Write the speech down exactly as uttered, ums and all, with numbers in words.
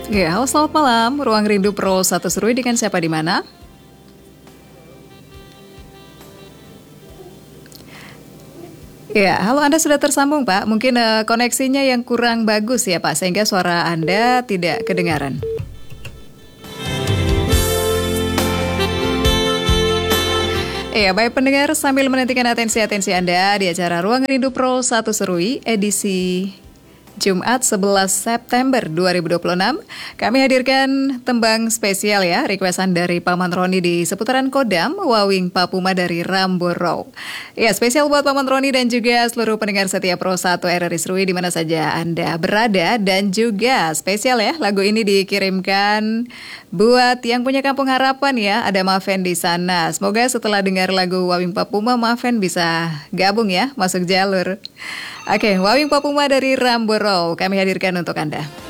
Ya, halo selamat malam. Ruang Rindu Pro satu Serui dengan siapa di mana? Ya, halo Anda sudah tersambung Pak. Mungkin eh, koneksinya yang kurang bagus ya Pak, sehingga suara Anda tidak kedengaran. Ya, baik pendengar, sambil menantikan atensi-atensi Anda di acara Ruang Rindu Pro satu Serui edisi Jumat sebelas September dua ribu dua puluh enam, kami hadirkan tembang spesial ya, requestan dari Paman Roni di seputaran Kodam, Wawing Papuma dari Ramborow. Ya, spesial buat Paman Roni dan juga seluruh pendengar setia Pro satu R R I Serui di mana saja Anda berada. Dan juga spesial ya, lagu ini dikirimkan buat yang punya Kampung Harapan ya, ada Maven di sana. Semoga setelah dengar lagu Wawing Papuma, Maven bisa gabung ya, masuk jalur. Oke, Wawing Papuma dari Ramborow kami hadirkan untuk Anda.